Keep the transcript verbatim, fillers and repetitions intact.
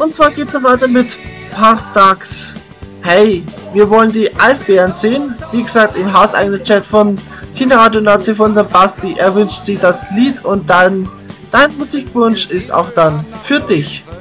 und zwar geht es weiter mit Partax. Hey, wir wollen die Eisbären sehen. Wie gesagt, im hauseigenen Chat von Tina Radio Nazi von unserem Basti. Er wünscht sich das Lied und dann dein Musikwunsch ist auch dann für dich.